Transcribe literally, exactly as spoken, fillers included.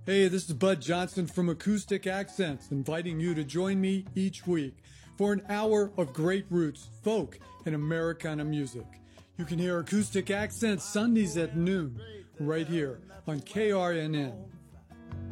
Hey, this is Bud Johnson from Acoustic Accents, inviting you to join me each week for an hour of great roots, folk, and Americana music. You can hear Acoustic Accents Sundays at noon, right here on K R N N,